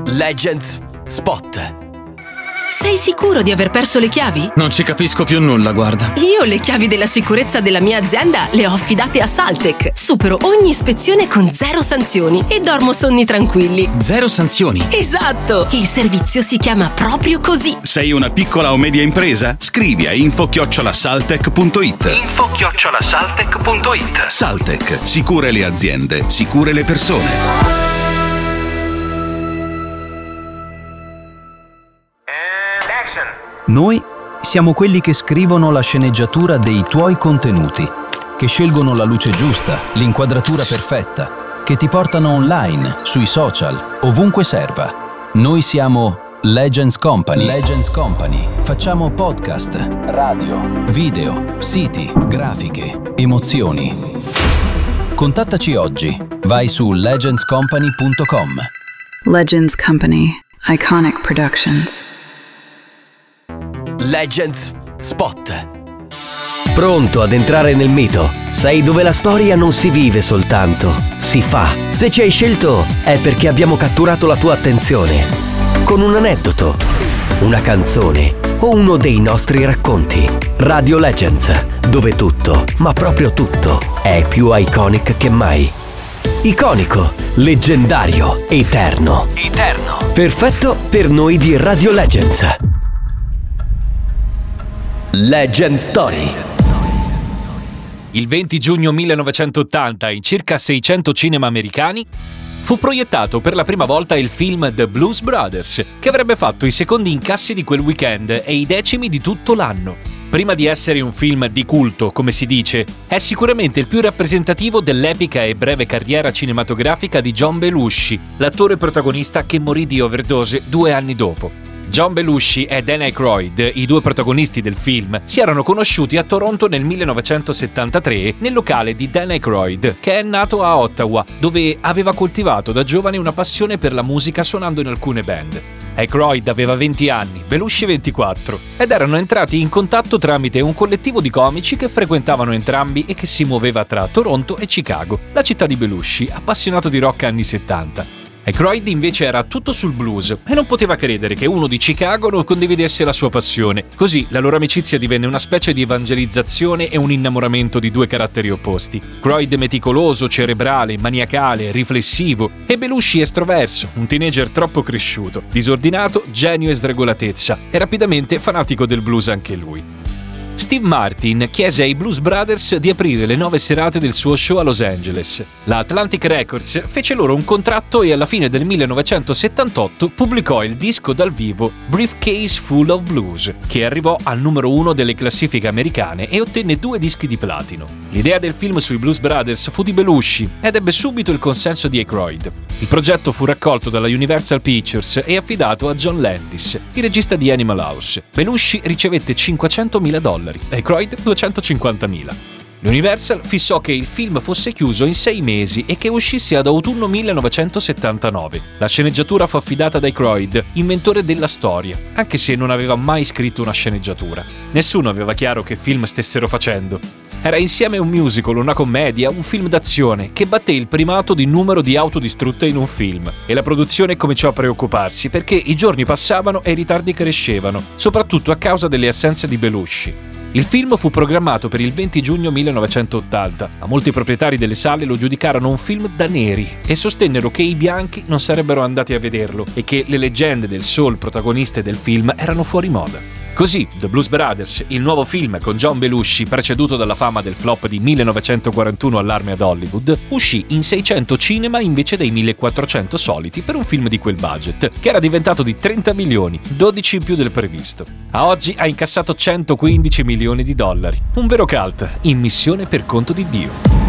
Legends Spot. Sei sicuro di aver perso le chiavi? Non ci capisco più nulla, guarda. Io le chiavi della sicurezza della mia azienda le ho affidate a Saltec. Supero ogni ispezione con 0 sanzioni e dormo sonni tranquilli. 0 sanzioni? Esatto! Il servizio si chiama proprio così. Sei una piccola o media impresa? Scrivi a info@saltec.it. info@saltec.it. Saltec, sicure le aziende, sicure le persone. Noi siamo quelli che scrivono la sceneggiatura dei tuoi contenuti, che scelgono la luce giusta, l'inquadratura perfetta, che ti portano online, sui social, ovunque serva. Noi siamo Legends Company. Legends Company. Facciamo podcast, radio, video, siti, grafiche, emozioni. Contattaci oggi. Vai su legendscompany.com. Legends Company. Iconic Productions. Legends Spot. Pronto ad entrare nel mito? Sai dove la storia non si vive soltanto, si fa. Se ci hai scelto è perché abbiamo catturato la tua attenzione con un aneddoto, una canzone o uno dei nostri racconti. Radio Legends, dove tutto, ma proprio tutto, è più iconic che mai. Iconico, leggendario, eterno. Perfetto per noi di Radio Legends. Legend Story. Il 20 giugno 1980, in circa 600 cinema americani, fu proiettato per la prima volta il film The Blues Brothers, che avrebbe fatto i secondi incassi di quel weekend e i decimi di tutto l'anno. Prima di essere un film di culto, come si dice, è sicuramente il più rappresentativo dell'epica e breve carriera cinematografica di John Belushi, l'attore protagonista che morì di overdose 2 anni dopo. John Belushi e Dan Aykroyd, i 2 protagonisti del film, si erano conosciuti a Toronto nel 1973 nel locale di Dan Aykroyd, che è nato a Ottawa, dove aveva coltivato da giovane una passione per la musica suonando in alcune band. Aykroyd aveva 20 anni, Belushi 24, ed erano entrati in contatto tramite un collettivo di comici che frequentavano entrambi e che si muoveva tra Toronto e Chicago, la città di Belushi, appassionato di rock anni 70. Aykroyd invece era tutto sul blues e non poteva credere che uno di Chicago non condividesse la sua passione. Così la loro amicizia divenne una specie di evangelizzazione e un innamoramento di 2 caratteri opposti. Aykroyd meticoloso, cerebrale, maniacale, riflessivo, e Belushi estroverso, un teenager troppo cresciuto, disordinato, genio e sregolatezza, e rapidamente fanatico del blues anche lui. Steve Martin chiese ai Blues Brothers di aprire le 9 serate del suo show a Los Angeles. La Atlantic Records fece loro un contratto e alla fine del 1978 pubblicò il disco dal vivo Briefcase Full of Blues, che arrivò al numero 1 delle classifiche americane e ottenne 2 dischi di platino. L'idea del film sui Blues Brothers fu di Belushi ed ebbe subito il consenso di Aykroyd. Il progetto fu raccolto dalla Universal Pictures e affidato a John Landis, il regista di Animal House. Belushi ricevette $500.000. Aykroyd $250.000. L'Universal fissò che il film fosse chiuso in 6 mesi e che uscisse ad autunno 1979. La sceneggiatura fu affidata ad Aykroyd, inventore della storia, anche se non aveva mai scritto una sceneggiatura. Nessuno aveva chiaro che film stessero facendo. Era insieme un musical, una commedia, un film d'azione che batté il primato di numero di auto distrutte in un film, e la produzione cominciò a preoccuparsi perché i giorni passavano e i ritardi crescevano, soprattutto a causa delle assenze di Belushi. Il film fu programmato per il 20 giugno 1980, ma molti proprietari delle sale lo giudicarono un film da neri e sostennero che i bianchi non sarebbero andati a vederlo e che le leggende del soul protagoniste del film erano fuori moda. Così, The Blues Brothers, il nuovo film con John Belushi, preceduto dalla fama del flop di 1941 Allarme ad Hollywood, uscì in 600 cinema invece dei 1400 soliti per un film di quel budget, che era diventato di 30 milioni, 12 in più del previsto. A oggi ha incassato $115 milioni, un vero cult, in missione per conto di Dio.